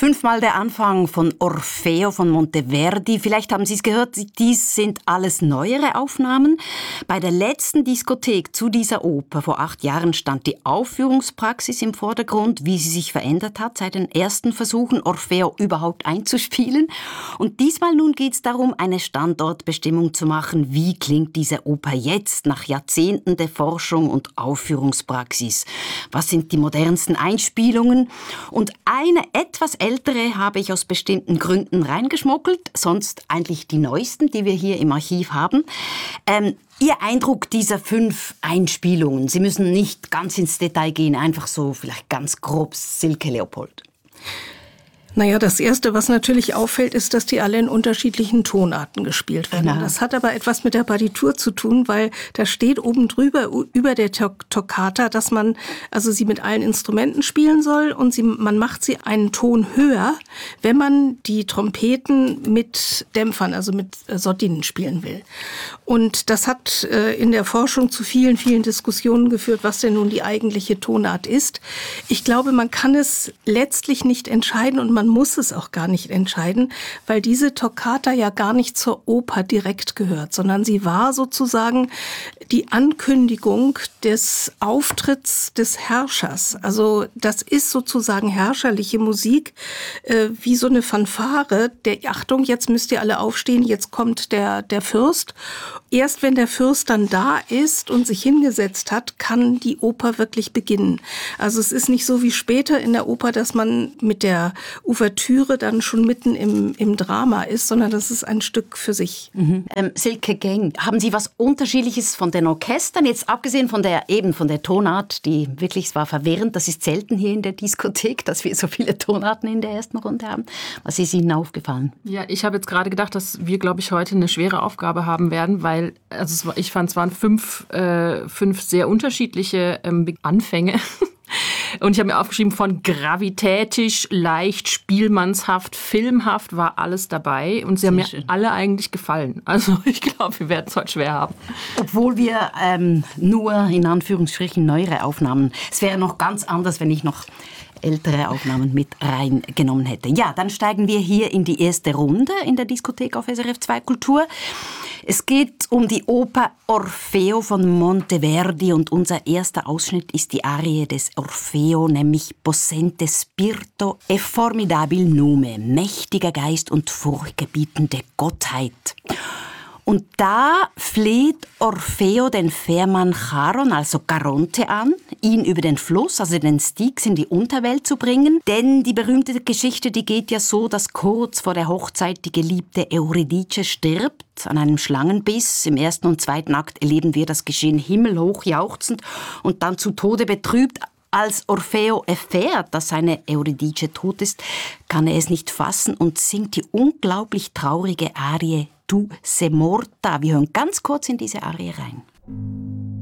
Fünfmal der Anfang von Orfeo von Monteverdi. Vielleicht haben Sie es gehört, dies sind alles neuere Aufnahmen. Bei der letzten Diskothek zu dieser Oper vor 8 Jahren stand die Aufführungspraxis im Vordergrund, wie sie sich verändert hat seit den ersten Versuchen, Orfeo überhaupt einzuspielen. Und diesmal nun geht es darum, eine Standortbestimmung zu machen. Wie klingt diese Oper jetzt nach Jahrzehnten der Forschung und Aufführungspraxis? Was sind die modernsten Einspielungen? Und eine etwas ältere habe ich aus bestimmten Gründen reingeschmuggelt, sonst eigentlich die neuesten, die wir hier im Archiv haben. Ihr Eindruck dieser 5 Einspielungen, Sie müssen nicht ganz ins Detail gehen, einfach so vielleicht ganz grob, Silke Leopold. Naja, das Erste, was natürlich auffällt, ist, dass die alle in unterschiedlichen Tonarten gespielt werden. Genau. Das hat aber etwas mit der Partitur zu tun, weil da steht oben drüber, über der Toccata, dass man also sie mit allen Instrumenten spielen soll und man macht sie einen Ton höher, wenn man die Trompeten mit Dämpfern, also mit Sordinen spielen will. Und das hat in der Forschung zu vielen, vielen Diskussionen geführt, was denn nun die eigentliche Tonart ist. Ich glaube, man kann es letztlich nicht entscheiden und man muss es auch gar nicht entscheiden, weil diese Toccata ja gar nicht zur Oper direkt gehört, sondern sie war sozusagen die Ankündigung des Auftritts des Herrschers. Also das ist sozusagen herrscherliche Musik, wie so eine Fanfare. Achtung, jetzt müsst ihr alle aufstehen, jetzt kommt der Fürst. Erst wenn der Fürst dann da ist und sich hingesetzt hat, kann die Oper wirklich beginnen. Also es ist nicht so wie später in der Oper, dass man mit der Ouvertüre dann schon mitten im Drama ist, sondern das ist ein Stück für sich. Silke Geng, haben Sie was Unterschiedliches von den Orchestern, jetzt abgesehen von der Tonart, die wirklich, es war verwirrend, das ist selten hier in der Diskothek, dass wir so viele Tonarten in der ersten Runde haben. Was ist Ihnen aufgefallen? Ja, ich habe jetzt gerade gedacht, dass wir, glaube ich, heute eine schwere Aufgabe haben werden, weil ich fand, es waren 5 sehr unterschiedliche Anfänge. Und ich habe mir aufgeschrieben, von gravitätisch, leicht, spielmannshaft, filmhaft war alles dabei. Und sie haben mir alle eigentlich gefallen. Also ich glaube, wir werden es heute schwer haben. Obwohl wir nur in Anführungsstrichen neuere Aufnahmen. Es wäre noch ganz anders, wenn ich noch ältere Aufnahmen mit reingenommen hätte. Ja, dann steigen wir hier in die erste Runde in der Diskothek auf SRF 2 Kultur. Es geht um die Oper Orfeo von Monteverdi und unser erster Ausschnitt ist die Arie des Orfeo, nämlich Possente Spirito e formidabil Nume, mächtiger Geist und furchtgebietende Gottheit. Und da fleht Orfeo den Fährmann Charon, also Charonte, an, ihn über den Fluss, also den Styx, in die Unterwelt zu bringen. Denn die berühmte Geschichte, die geht ja so, dass kurz vor der Hochzeit die geliebte Euridice stirbt an einem Schlangenbiss. Im 1. und 2. Akt erleben wir das Geschehen himmelhoch jauchzend und dann zu Tode betrübt. Als Orfeo erfährt, dass seine Euridice tot ist, kann er es nicht fassen und singt die unglaublich traurige Arie Tu sei morta. Wir hören ganz kurz in diese Arie rein.